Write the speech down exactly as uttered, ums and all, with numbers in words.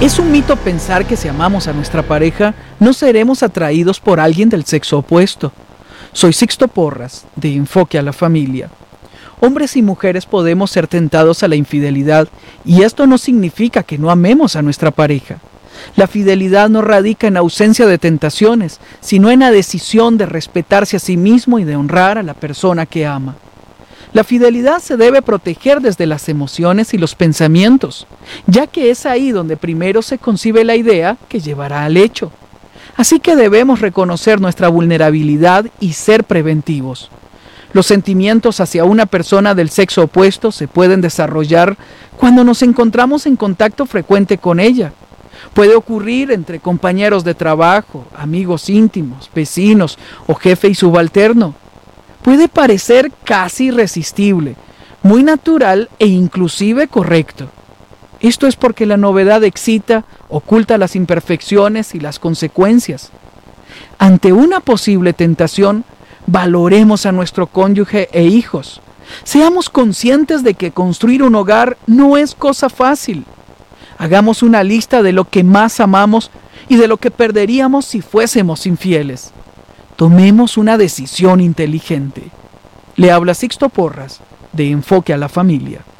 Es un mito pensar que si amamos a nuestra pareja, no seremos atraídos por alguien del sexo opuesto. Soy Sixto Porras, de Enfoque a la Familia. Hombres y mujeres podemos ser tentados a la infidelidad, y esto no significa que no amemos a nuestra pareja. La fidelidad no radica en ausencia de tentaciones, sino en la decisión de respetarse a sí mismo y de honrar a la persona que ama. La fidelidad se debe proteger desde las emociones y los pensamientos, ya que es ahí donde primero se concibe la idea que llevará al hecho. Así que debemos reconocer nuestra vulnerabilidad y ser preventivos. Los sentimientos hacia una persona del sexo opuesto se pueden desarrollar cuando nos encontramos en contacto frecuente con ella. Puede ocurrir entre compañeros de trabajo, amigos íntimos, vecinos o jefe y subalterno. Puede parecer casi irresistible, muy natural e inclusive correcto. Esto es porque la novedad excita, oculta las imperfecciones y las consecuencias. Ante una posible tentación, valoremos a nuestro cónyuge e hijos. Seamos conscientes de que construir un hogar no es cosa fácil. Hagamos una lista de lo que más amamos y de lo que perderíamos si fuésemos infieles. Tomemos una decisión inteligente. Le habla Sixto Porras, de Enfoque a la Familia.